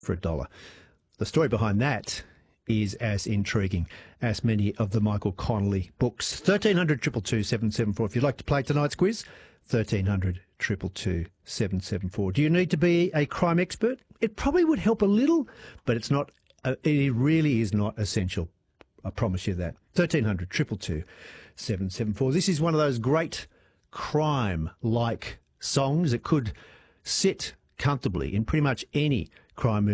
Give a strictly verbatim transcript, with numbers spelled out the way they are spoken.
for a dollar. The story behind that is as intriguing as many of the Michael Connolly books. thirteen hundred, two two two, seven seven four. If you'd like to play tonight's quiz, thirteen hundred, two two two, seven seven four. Do you need to be a crime expert? It probably would help a little, but it's not. Uh, it really is not essential. I promise you that. thirteen hundred, two two two, seven seven four. This is one of those great crime-like songs that could sit comfortably in pretty much any crime movie.